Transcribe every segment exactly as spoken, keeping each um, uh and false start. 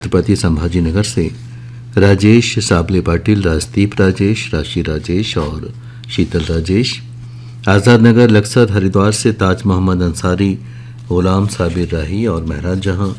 छत्रपति संभाजीनगर से राजेश साबले पाटिल, राजदीप राजेश, राशि राजेश और शीतल राजेश। आज़ाद नगर लक्सर हरिद्वार से ताज मोहम्मद अंसारी, गुलाम साबिर राही और महराज जहां।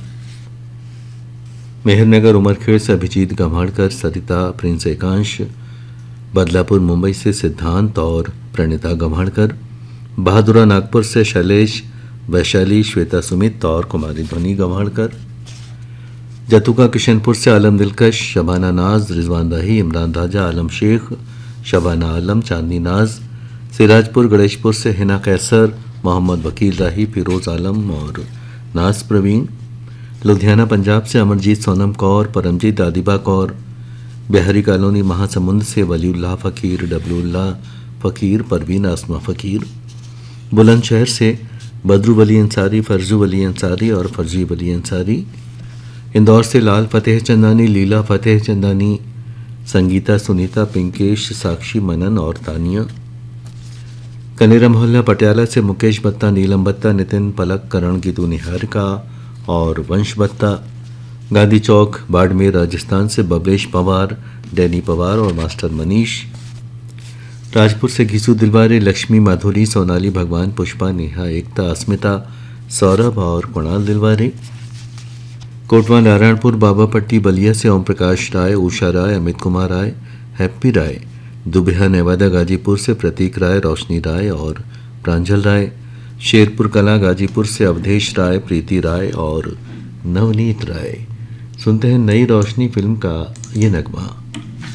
मेहरनगर उमरखेड़ से अभिजीत गम्हाड़कर, सरिता, प्रिंस एकांश। बदलापुर मुंबई से सिद्धांत और प्रणिता गम्हाड़कर। बहादुरा नागपुर से शैलेश, वैशाली, श्वेता सुमित और कुमारी ध्वनि गम्हाड़कर। जतुका किशनपुर से आलम दिलकश, शबाना नाज, रिजवान दाही, इमरान राजा, आलम शेख, शबाना आलम, चांदनी नाज। सिराजपुर गणेशपुर से हिना कैसर, मोहम्मद वकील राही, फिरोज आलम और नाज प्रवीण। लुधियाना पंजाब से अमरजीत सोनम कौर, परमजीत आदिबा कौर। बिहारी कॉलोनी महासमुंद से वलीउल्लाह फ़कीर, डबलुल्लाह फ़कीर, परवीन आसमा फ़कीर। बुलंदशहर से बदरू वली अंसारी, फर्जू वली अंसारी और फर्जी वली अंसारी। इंदौर से लाल फतेह चंदानी, लीला फतेह चंदानी, संगीता, सुनीता, पिंकेश, साक्षी, मनन और तानिया। कनेरा मोहल्ला पटियाला से मुकेश बत्ता, नीलम बत्ता, नितिन, पलक, करण, गीतू, निहारिका और वंश बत्ता। गांधी चौक बाड़मेर राजस्थान से बबलेश पवार, डैनी पवार और मास्टर मनीष। राजपुर से घीसू दिलवारे, लक्ष्मी, माधुरी, सोनाली, भगवान, पुष्पा, नेहा, एकता, अस्मिता, सौरभ और कुणाल दिलवारे। कोटवा नारायणपुर बाबापट्टी बलिया से ओम प्रकाश राय, उषा राय, अमित कुमार राय, हैप्पी राय। दुबिहा नेवादा गाजीपुर से प्रतीक राय, रोशनी राय और प्रांजल राय। शेरपुर कला गाजीपुर से अवधेश राय, प्रीति राय और नवनीत राय। सुनते हैं नई रोशनी फिल्म का ये नगमा।